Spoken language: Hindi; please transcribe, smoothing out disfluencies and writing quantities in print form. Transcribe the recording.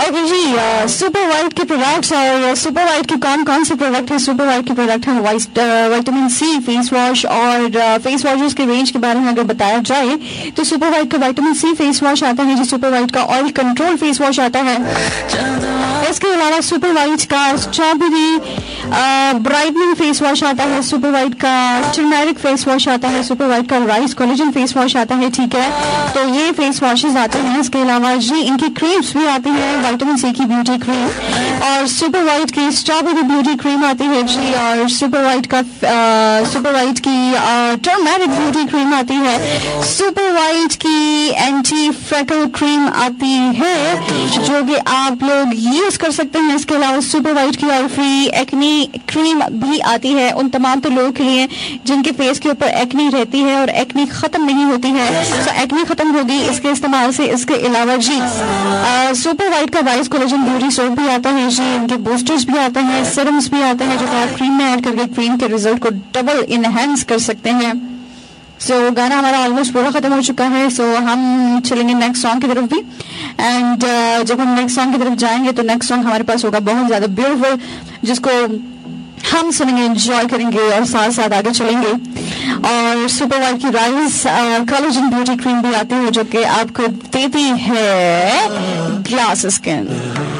ओके जी, सुपर वाइट के प्रोडक्ट्स और सुपर वाइट के कौन कौन से प्रोडक्ट है? सुपर वाइट के प्रोडक्ट है विटामिन सी फेस वॉश, और फेस वॉशेस के रेंज के बारे में अगर बताया जाए तो सुपर वाइट का विटामिन सी फेस वॉश आता है, जो सुपर वाइट का ऑयल कंट्रोल फेस वॉश आता है। इसके अलावा सुपर वाइट का स्ट्रॉबेरी ब्राइटनिंग फेस वॉश आता है, सुपर वाइट का टर्मेरिक फेस वॉश आता है, सुपर वाइट का राइस कोलेजन फेस वॉश आता है। ठीक है, तो ये फेस वॉशेस आते हैं। इसके अलावा जी इनकी क्रीम्स भी आती है, विटामिन सी की ब्यूटी क्रीम, और सुपर वाइट की स्ट्रॉबेरी ब्यूटी क्रीम आती है जी, और सुपर वाइट की टर्मेरिक ब्यूटी क्रीम आती है, सुपर वाइट की एंटी फ्रेकल क्रीम आती है जो कि आप लोग यूज कर सकते हैं। इसके अलावा सुपर वाइट की ऑयल फ्री एक्नी क्रीम भी आती है उन तमाम तो लोगों के लिए जिनके फेस के ऊपर एक्नी रहती है और एक्नी खत्म नहीं होती है, तो एक्नी खत्म होगी इसके इस्तेमाल से। इसके अलावा जी सुपर वाइट का राइस कोलेजन ब्यूटी सोप भी आता है जी, इनके बूस्टर्स भी आते हैं, सीरम्स भी आते हैं जो आप क्रीम में ऐड करके क्रीम के रिजल्ट को डबल इनहेंस कर सकते हैं। गाना हमारा ऑलमोस्ट पूरा खत्म हो चुका है, हम चलेंगे नेक्स्ट सॉन्ग की तरफ भी। एंड जब हम नेक्स्ट सॉन्ग की तरफ जाएंगे तो नेक्स्ट सॉन्ग हमारे पास होगा बहुत ज्यादा ब्यूटीफुल, जिसको हम सुनेंगे, एंजॉय करेंगे और साथ साथ आगे चलेंगे। और सुपर वाइट की राइस कोलेजन ब्यूटी क्रीम भी आती है जो कि आपको देती है ग्लास स्किन।